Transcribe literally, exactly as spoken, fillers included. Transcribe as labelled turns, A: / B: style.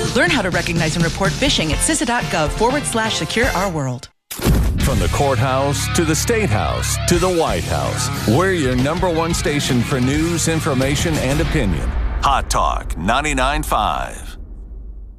A: Learn how to recognize and report phishing at C I S A dot gov forward slash secure our world.
B: From the courthouse to the State House to the White House, we're your number one station for news, information, and opinion. Hot Talk ninety-nine point five.